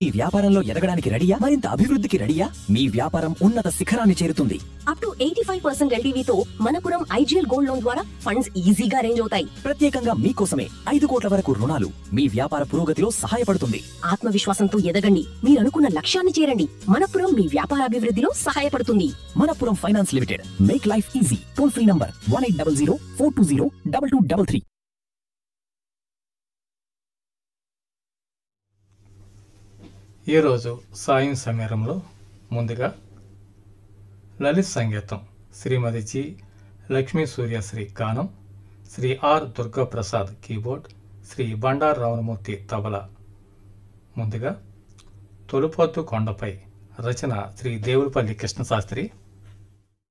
మీ వ్యాపారంలో ఎదగడానికి రెడీయా? మరింత అభివృద్ధికి రెడీయా? మీ వ్యాపారం ఉన్నత శిఖరాన్ని చేరుతుంది. Up to 85% ఎల్టీవీతో Manappuram IGL gold loan ద్వారా ఫండ్స్ ఈజీగా అరేంజ్ అవుతాయి. ప్రత్యేకంగా మీకోసమే 5 కోట్ల వరకు రుణాలు మీ వ్యాపార పురోగతిలో సహాయపడుతుంది. ఆత్మవిశ్వాసంతో ఎదగండి, మీరు అనుకున్న లక్ష్యాన్ని చేరండి. మనపురం మీ వ్యాపార అభివృద్ధిలో సహాయపడుతుంది. Manappuram finance limited. Make life easy. Toll free number 1800 420 2233. ఈరోజు సాయం సమీరంలో ముందుగా లలిత్ సంగీతం శ్రీమతి జి లక్ష్మీ సూర్యశ్రీ గానం, శ్రీ ఆర్ దుర్గాప్రసాద్ కీబోర్డ్, శ్రీ బండారు రావణమూర్తి తబలా. ముందుగా తొలుపొద్దు కొండపై రచన శ్రీ దేవులపల్లి కృష్ణశాస్త్రి.